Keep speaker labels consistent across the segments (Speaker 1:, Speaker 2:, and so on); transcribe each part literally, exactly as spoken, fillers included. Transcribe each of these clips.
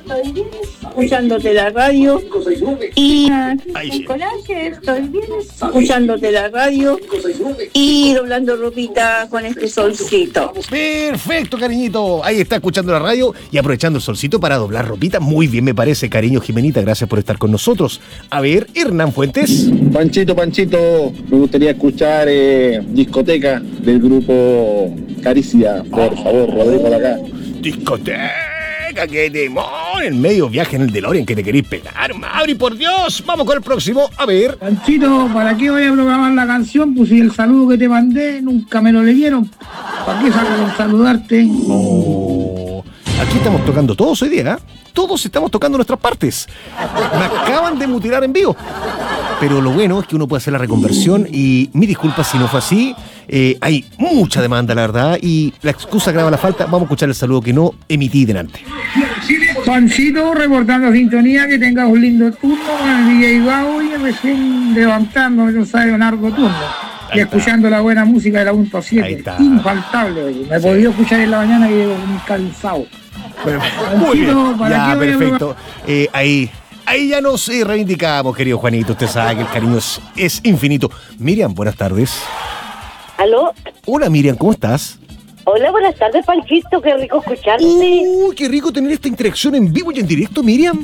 Speaker 1: estoy bien, escuchándote la radio. Y
Speaker 2: Ahí sí.
Speaker 1: Coraje, estoy bien, escuchándote la radio. Y doblando ropita con este solcito.
Speaker 2: Perfecto, cariñito. Ahí está escuchando la radio y aprovechando el solcito para doblar ropita. Muy bien, me parece, cariño, Jimenita. Gracias por estar con nosotros. A ver, Hernán Fuentes.
Speaker 3: Panchito, Panchito, me gustaría escuchar eh, Discoteca del grupo Caricia, por favor, Rodrigo de acá.
Speaker 2: Discoteca, qué demonios. En medio viaje en el DeLorean que te queréis pegar, Mauri, por Dios. Vamos con el próximo. A ver.
Speaker 4: Panchito, ¿para qué voy a programar la canción? Pues si el saludo que te mandé nunca me lo leyeron. ¿Para qué salgo con saludarte?
Speaker 2: Oh, aquí estamos tocando todos hoy día, ¿eh? Todos estamos tocando nuestras partes. Me acaban de mutilar en vivo. Pero lo bueno es que uno puede hacer la reconversión y mi disculpa si no fue así. Eh, hay mucha demanda, la verdad, y la excusa grava la falta. Vamos a escuchar el saludo que no emití delante.
Speaker 4: Panchito, reportando sintonía, que tengas un lindo turno con el D J Gao y recién levantando, no sabe, un largo turno.
Speaker 2: Ahí
Speaker 4: Y
Speaker 2: está.
Speaker 4: escuchando la buena música de la punto
Speaker 2: Ahí
Speaker 4: siete.
Speaker 2: está.
Speaker 4: Infaltable, oye. Me he podido escuchar en la mañana y llego muy cansado.
Speaker 2: Bueno, muy bien.
Speaker 4: ¿para
Speaker 2: Ya,
Speaker 4: qué voy a
Speaker 2: perfecto. Eh, ahí, ahí ya nos eh, reivindicamos, querido Juanito. Usted sabe que el cariño es, es infinito. Miriam, buenas tardes.
Speaker 5: ¿Aló?
Speaker 2: Hola, Miriam, ¿cómo estás?
Speaker 5: Hola, buenas tardes, Panchito, qué rico escucharte.
Speaker 2: Uy, qué rico tener esta interacción en vivo y en directo, Miriam.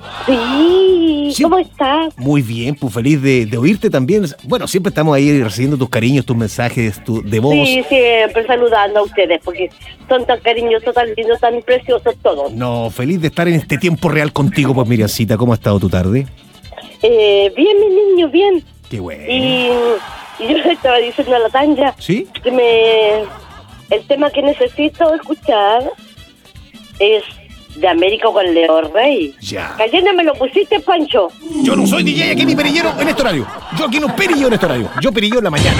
Speaker 5: Sí,
Speaker 2: Sí.
Speaker 5: ¿cómo estás?
Speaker 2: Muy bien, pues feliz de, de oírte también. Bueno, siempre estamos ahí recibiendo tus cariños, tus mensajes tu, de voz.
Speaker 5: Sí, siempre saludando a ustedes, porque son tan cariñosos, tan lindos, tan preciosos todos.
Speaker 2: No, feliz de estar en este tiempo real contigo, pues Miriamcita. ¿Cómo ha estado tu tarde?
Speaker 5: Eh, bien, mi niño, bien.
Speaker 2: Qué bueno.
Speaker 5: Y, y yo le estaba diciendo a la Tanja
Speaker 2: ¿Sí?
Speaker 5: que me... El tema que necesito escuchar es de América con Leo Rey.
Speaker 2: Ya.
Speaker 5: Que ayer no me lo pusiste, Pancho.
Speaker 2: Yo no soy D J aquí ni perillero en este horario. Yo aquí no perillo en este horario. Yo perillo en la mañana.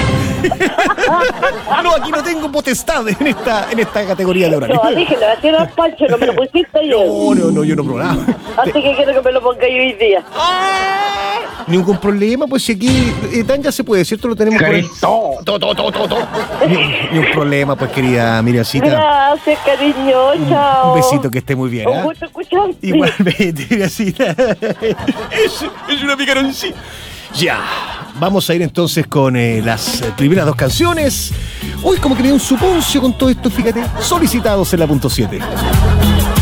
Speaker 2: No, aquí no tengo potestad en esta, en esta categoría de horario.
Speaker 5: No, dije, le hacía a Pancho, no me lo pusiste ayer.
Speaker 2: No, no, no, yo no programa.
Speaker 5: Así que quiero que me lo ponga yo hoy día.
Speaker 2: Ningún problema, pues si aquí eh, tan ya se puede, ¿cierto? Lo tenemos por el... todo, todo, todo, todo, todo. Ni, ni un problema, pues querida Miriamcita.
Speaker 5: Gracias, cariño, chao.
Speaker 2: Un besito, que esté muy bien.
Speaker 5: Un
Speaker 2: ¿eh?
Speaker 5: gusto escucharte.
Speaker 2: Igualmente, Miriamcita. Es, es una picaroncita. Ya, vamos a ir entonces con eh, las eh, primeras dos canciones. Uy, como que me dio un suponcio con todo esto, fíjate. Solicitados en la punto siete.